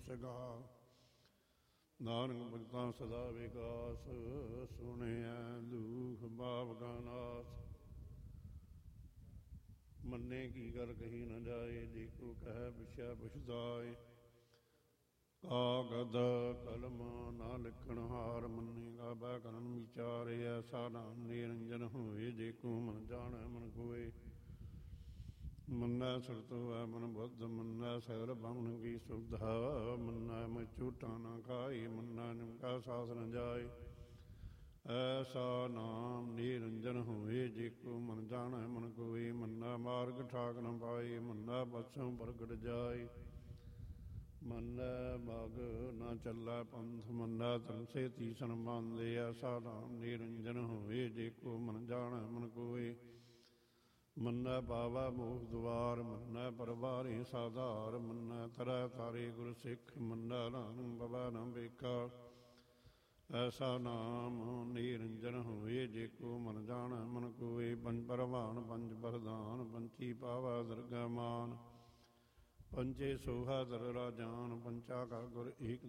ਸਗਾ। ਨਾਨਕ ਭਗਤਾਂ ਸਦਾ ਵਿਕਾਸ, ਸੁਣਿਆ ਦੁਖ ਭਾਵ ਕਾ ਨਾਸ। ਮੰਨੇ ਕੀ ਗੱਲ ਕਹੀ ਨ ਜਾਏ, ਜੇ ਕੋ ਕਹਿ ਪੁੱਛਿਆ ਪੁੱਛਦਾਏ। ਕਾਗਦ ਕਲਮ ਨਾ ਲਿਖਣ ਹਾਰ, ਮੰਨੇਗਾ ਬੈਕਰਨ ਵਿਚਾਰੇ। ਐਸਾ ਨਾਮ ਨਿਰੰਜਨ ਹੋਏ, ਜੇ ਕੋ ਮਨ ਜਾਣੈ ਮਨ ਕੋਏ। ਮੰਨੈ ਸੁਰਤ ਹੋਵੈ ਮਨ ਬੁੱਧ, ਮੰਨੈ ਸਗਲ ਬਾਵਨ ਕੀ ਸੁਵਿਧਾ। ਮੰਨੈ ਮੈਂ ਝੂਠਾ ਨਾ ਖਾਈ, ਮੰਨੈ ਨਿਮਕਾ ਸਾਸ ਨ ਜਾਏ। ਐਸਾ ਨਾਮ ਨਿਰੰਜਨ ਹੋਏ, ਜੇ ਕੋ ਮਨ ਜਾਣੈ ਮਨ ਕੋਏ। ਮੰਨੈ ਮਾਰਗ ਠਾਕ ਨ ਪਾਏ, ਮੰਨੈ ਬਸੋਂ ਪ੍ਰਗਟ ਜਾਏ। ਮੰਨੈ ਮਗ ਨਾ ਚੱਲੈ ਪੰਥ, ਮੰਨੈ ਧਰਮ ਸੇ ਤੀਸਨ ਬਾਂਧੇ। ਐਸਾ ਨਾਮ ਨਿਰੰਜਨ ਹੋਏ, ਜੇ ਕੋ ਮਨ ਜਾਣੈ ਮਨ ਕੋਏ। ਮੰਨੈ ਪਾਵੈ ਮੋਖ ਦੁਆਰ, ਮੰਨੈ ਪਰਵਾਰੇ ਸਾਧਾਰ। ਮੰਨੈ ਤਰੈ ਤਾਰੇ ਗੁਰ ਸਿੱਖ, ਮੰਨੈ ਨਾਨਕ ਪਵੈ ਨ ਵੇਖਾ। ਐਸਾ ਨਾਮ ਨਿਰੰਜਨ ਹੋਏ, ਜੇ ਕੋ ਮਨ ਜਾਣੈ ਮਨ ਕੋਏ। ਪੰਜ ਪਰਵਾਨ ਪੰਜ ਪ੍ਰਧਾਨ, ਪੰਚੀ ਪਾਵੈ ਦਰਗਹਿ ਮਾਨ। ਪੰਚੇ ਸੋਹਾ ਦਰ ਰਾਜਾਨ, ਪੰਚਾ ਕਾ ਗੁਰ ਏਕ